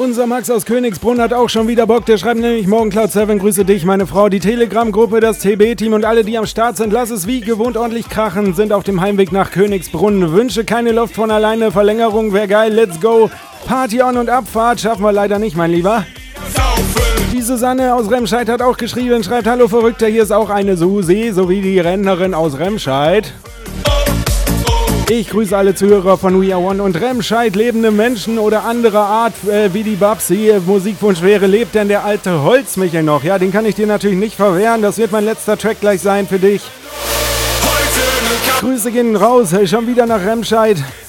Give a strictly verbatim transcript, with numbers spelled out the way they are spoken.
Unser Max aus Königsbrunn hat auch schon wieder Bock. Der schreibt nämlich: Morgen Cloud sieben, grüße dich, meine Frau, die Telegram-Gruppe, das T B-Team und alle, die am Start sind. Lass es wie gewohnt ordentlich krachen, sind auf dem Heimweg nach Königsbrunn. Wünsche keine Luft von alleine, Verlängerung wäre geil, let's go. Party on und Abfahrt schaffen wir leider nicht, mein Lieber. Die Susanne aus Remscheid hat auch geschrieben, schreibt: Hallo Verrückter, hier ist auch eine Susi, sowie die Rentnerin aus Remscheid. Ich grüße alle Zuhörer von We Are One und Remscheid, lebende Menschen oder anderer Art äh, wie die Babsi. Musikwunsch wäre: lebt denn der alte Holzmichel noch? Ja, den kann ich dir natürlich nicht verwehren, das wird mein letzter Track gleich sein für dich. Grüße gehen raus, schon wieder nach Remscheid.